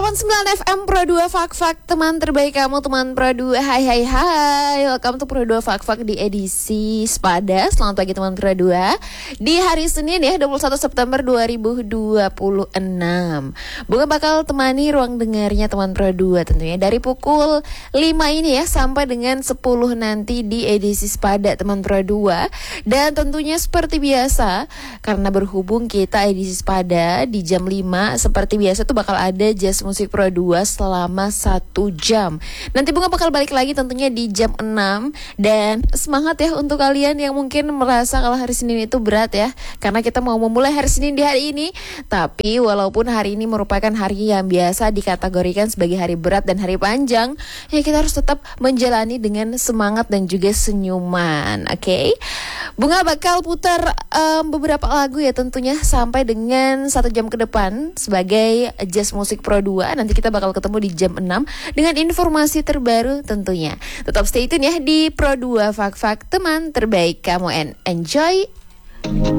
89 FM Pro 2 Fak-Fak, teman terbaik kamu, teman Pro 2. Hai hai hai, welcome to Pro 2 Fak-Fak di edisi Sepada. Selamat pagi teman Pro 2. Di hari Senin ya, 21 September 2026. Bunga bakal temani ruang dengarnya teman Pro 2 tentunya dari pukul 5 ini ya sampai dengan 10 nanti di edisi Sepada teman Pro 2. Dan tentunya seperti biasa, karena berhubung kita edisi Sepada di jam 5, seperti biasa tuh bakal ada Jazz Musik Pro 2 selama 1 jam. Nanti Bunga bakal balik lagi tentunya di jam 6. Dan semangat ya untuk kalian yang mungkin merasa kalau hari Senin itu berat ya, karena kita mau memulai hari Senin di hari ini. Tapi walaupun hari ini merupakan hari yang biasa dikategorikan sebagai hari berat dan hari panjang, ya kita harus tetap menjalani dengan semangat dan juga senyuman. Oke? Bunga bakal putar beberapa lagu ya tentunya sampai dengan 1 jam ke depan sebagai Jazz Musik Pro 2. Nanti kita bakal ketemu di jam 6 dengan informasi terbaru tentunya. Tetap stay tune ya di Pro 2 Fak-Fak, teman terbaik kamu, and enjoy.